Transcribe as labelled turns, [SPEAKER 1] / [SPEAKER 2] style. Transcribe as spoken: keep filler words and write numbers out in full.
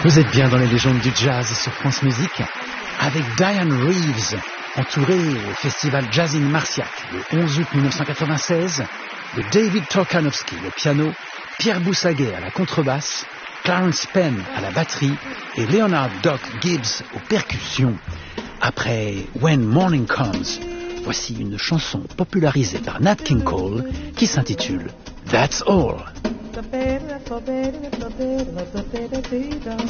[SPEAKER 1] Vous êtes bien dans les légendes du jazz sur France Musique avec Diane Reeves, entourée au festival Jazz in Marciac le onze août mille neuf cent quatre-vingt-seize de David Torkanowski au piano, Pierre Boussaguet à la contrebasse, Clarence Penn à la batterie et Leonard Doc Gibbs aux percussions. Après When Morning Comes, voici une chanson popularisée par Nat King Cole qui s'intitule That's All.